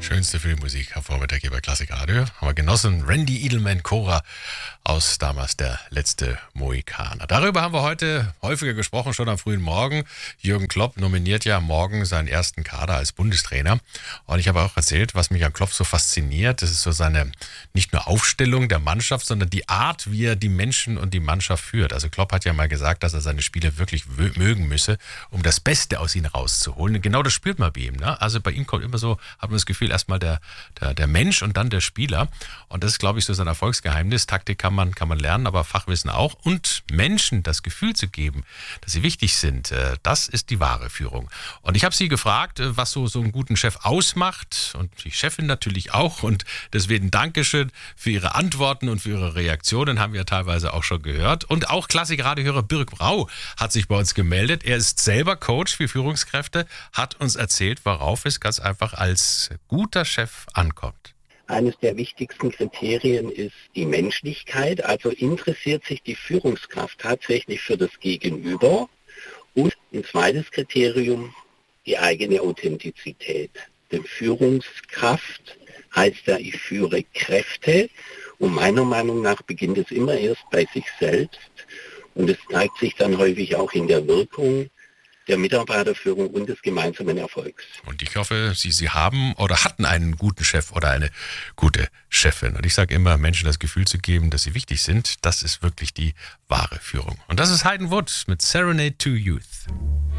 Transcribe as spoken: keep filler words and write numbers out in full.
Schönste Filmmusik am Vormittag hier bei Klassik Radio. Haben wir genossen. Randy Edelman Cora aus damals Der letzte Mohikaner. Darüber haben wir heute häufiger gesprochen, schon am frühen Morgen. Jürgen Klopp nominiert ja morgen seinen ersten Kader als Bundestrainer. Und ich habe auch erzählt, was mich an Klopp so fasziniert. Das ist so seine, nicht nur Aufstellung der Mannschaft, sondern die Art, wie er die Menschen und die Mannschaft führt. Also Klopp hat ja mal gesagt, dass er seine Spieler wirklich mögen müsse, um das Beste aus ihnen rauszuholen. Und genau das spürt man bei ihm. Ne? Also bei ihm kommt immer so, hat man das Gefühl, erstmal der, der, der Mensch und dann der Spieler. Und das ist, glaube ich, so sein Erfolgsgeheimnis. Taktik kann man, kann man lernen, aber Fachwissen auch. Und Menschen das Gefühl zu geben, dass sie wichtig sind, das ist die wahre Führung. Und ich habe sie gefragt, was so, so einen guten Chef ausmacht. Und die Chefin natürlich auch. Und deswegen Dankeschön für ihre Antworten und für ihre Reaktionen, haben wir teilweise auch schon gehört. Und auch Klassik-Radiohörer Birk Rau hat sich bei uns gemeldet. Er ist selber Coach für Führungskräfte, hat uns erzählt, worauf es ganz einfach als guter Chef ankommt. Eines der wichtigsten Kriterien ist die Menschlichkeit. Also interessiert sich die Führungskraft tatsächlich für das Gegenüber. Und ein zweites Kriterium, die eigene Authentizität. Denn Führungskraft heißt ja, ich führe Kräfte. Und meiner Meinung nach beginnt es immer erst bei sich selbst. Und es zeigt sich dann häufig auch in der Wirkung der Mitarbeiterführung und des gemeinsamen Erfolgs. Und ich hoffe, Sie, Sie haben oder hatten einen guten Chef oder eine gute Chefin. Und ich sage immer, Menschen das Gefühl zu geben, dass sie wichtig sind, das ist wirklich die wahre Führung. Und das ist Hayden Wood mit Serenade to Youth.